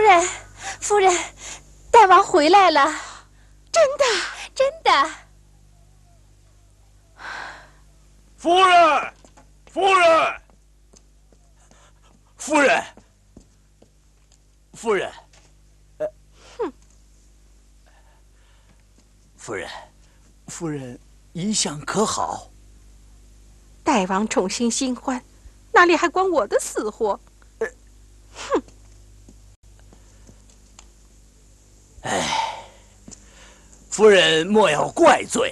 人，夫人，大王回来了， 真的， 真的。 夫人，夫人，夫人，夫人，夫人，夫人一向可好？ 大王宠幸新欢，哪里还管我的死活？哼！ 哎，夫人莫要怪罪，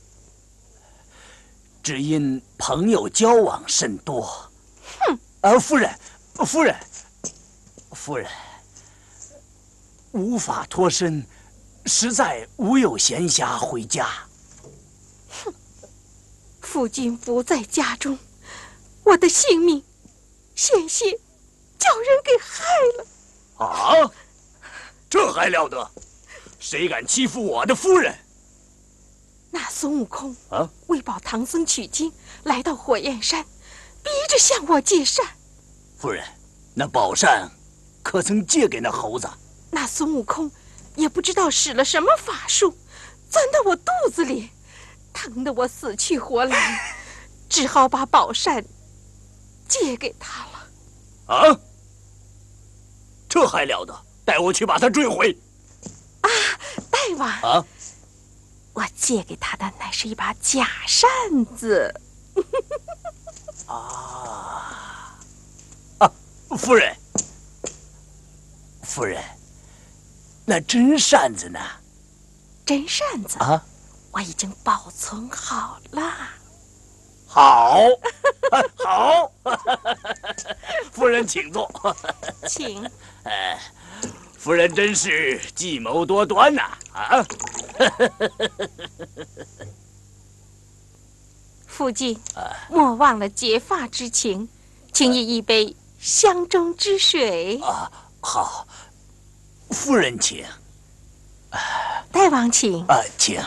只因朋友交往甚多。 哼！ 夫人，夫人，夫人，无法脱身，实在无有闲暇回家。 哼！夫君不在家中，我的性命险些叫人给害了。 啊！这还了得！谁敢欺负我的夫人？ 那孙悟空啊， 为保唐僧取经，来到火焰山，逼着向我借扇。 夫人，那宝扇可曾借给那猴子？ 那孙悟空也不知道使了什么法术，钻到我肚子里，疼得我死去活来，只好把宝扇借给他了。 啊！这还了得！带我去把它追回。 啊，大王啊！ 我借给他的乃是一把假扇子。 啊！夫人，夫人，那真扇子呢？ 真扇子啊， 我已经保存好了。 好，好，夫人请坐。 请。 夫人真是计谋多端呐！啊！ 夫君，莫忘了结发之情，请以一杯香中之水。 啊，好，夫人请。 大王请。 请。